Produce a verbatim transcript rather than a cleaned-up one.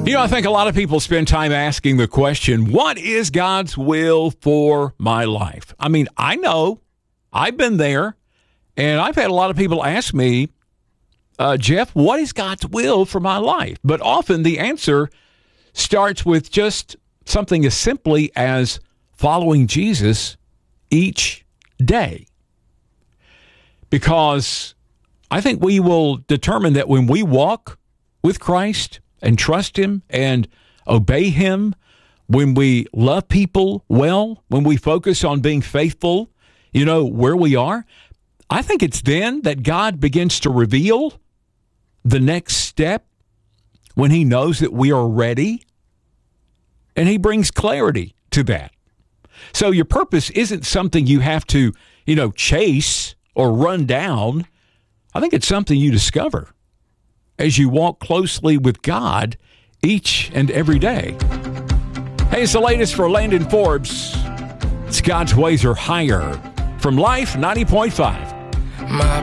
You know, I think a lot of people spend time asking the question, what is God's will for my life? I mean, I know. I've been there, and I've had a lot of people ask me, uh, Jeff, what is God's will for my life? But often the answer starts with just something as simply as following Jesus each day. Because I think we will determine that when we walk with Christ and trust Him and obey Him, when we love people well, when we focus on being faithful, you know, where we are, I think it's then that God begins to reveal the next step when He knows that we are ready, and He brings clarity to that. So your purpose isn't something you have to, you know, chase or run down. I think it's something you discover as you walk closely with God each and every day. Hey, it's the latest for Landon Forbes. It's God's ways are higher. From Life ninety point five. My